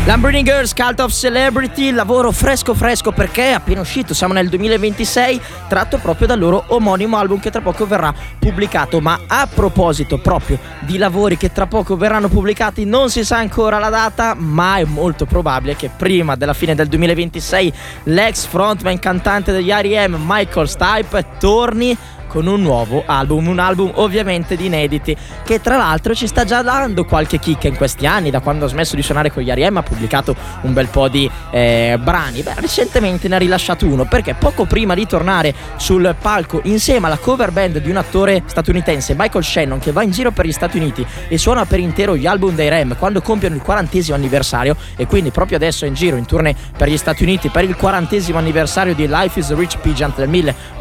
Lamborghini Girls, Cult of Celebrity, lavoro fresco perché è appena uscito, siamo nel 2026, tratto proprio dal loro omonimo album che tra poco verrà pubblicato. Ma a proposito proprio di lavori che tra poco verranno pubblicati, non si sa ancora la data, ma è molto probabile che prima della fine del 2026 l'ex frontman cantante degli R.E.M. Michael Stipe torni con un nuovo album, un album ovviamente di inediti, che tra l'altro ci sta già dando qualche chicca in questi anni. Da quando ha smesso di suonare con gli R.E.M. ha pubblicato un bel po' di brani. Recentemente ne ha rilasciato uno, perché poco prima di tornare sul palco insieme alla cover band di un attore statunitense, Michael Shannon, che va in giro per gli Stati Uniti e suona per intero gli album dei R.E.M. quando compiono il 40° anniversario, e quindi proprio adesso è in giro in tournée per gli Stati Uniti per il 40° anniversario di Life is a Rich Pigeon del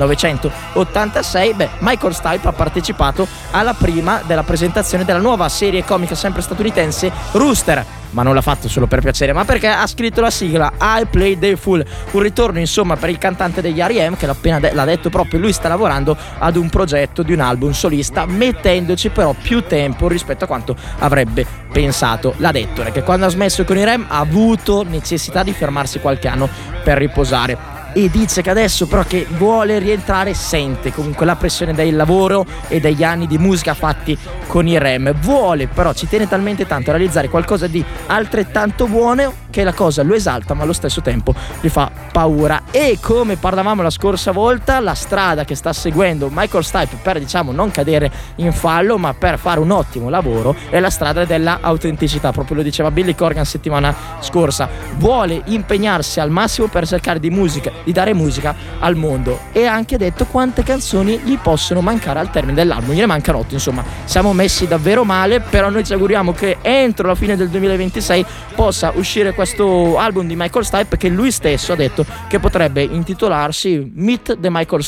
1986. Michael Stipe ha partecipato alla prima della presentazione della nuova serie comica sempre statunitense Rooster, ma non l'ha fatto solo per piacere, ma perché ha scritto la sigla I Play the Fool, un ritorno insomma per il cantante degli R.E.M. che l'ha detto proprio, lui sta lavorando ad un progetto di un album solista, mettendoci però più tempo rispetto a quanto avrebbe pensato. L'ha detto perché quando ha smesso con i R.E.M. ha avuto necessità di fermarsi qualche anno per riposare, e dice che adesso però che vuole rientrare, sente comunque la pressione del lavoro e degli anni di musica fatti con i R.E.M. vuole però, ci tiene talmente tanto a realizzare qualcosa di altrettanto buono che la cosa lo esalta ma allo stesso tempo gli fa paura. E come parlavamo la scorsa volta, la strada che sta seguendo Michael Stipe per, diciamo, non cadere in fallo ma per fare un ottimo lavoro è la strada della autenticità. Proprio lo diceva Billy Corgan settimana scorsa, vuole impegnarsi al massimo per cercare di dare musica al mondo, e ha anche detto quante canzoni gli possono mancare al termine dell'album. Gliene mancano 8, insomma siamo messi davvero male, però noi ci auguriamo che entro la fine del 2026 possa uscire questo album di Michael Stipe, che lui stesso ha detto che potrebbe intitolarsi Meet the Michael Stipe.